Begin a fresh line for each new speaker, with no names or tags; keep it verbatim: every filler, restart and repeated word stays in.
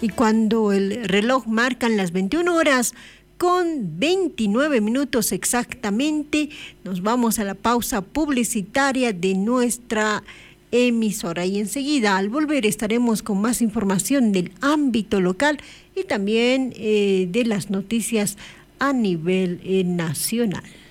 Y cuando el reloj marcan las veintiuna horas con veintinueve minutos exactamente, nos vamos a la pausa publicitaria de nuestra emisora. Y enseguida, al volver, estaremos con más información del ámbito local y también eh, de las noticias a nivel eh, nacional.